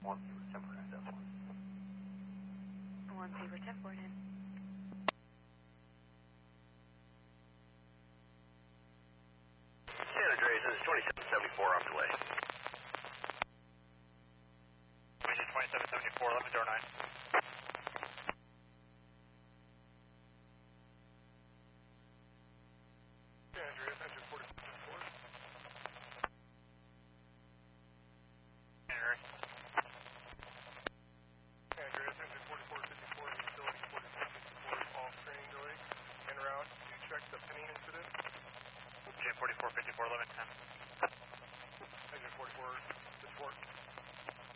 1 Zebra 10 for in. San Andreas, this is 2774 off delay. This is 2774, 1109.